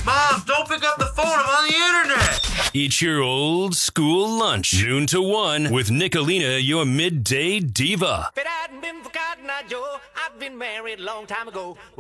Mom, don't pick up the phone. I'm on the internet. Eat your old school lunch, noon to 1, with Nicolina, your midday diva. If it hadn't been for Cotton Eye Joe, I'd been married a long time ago.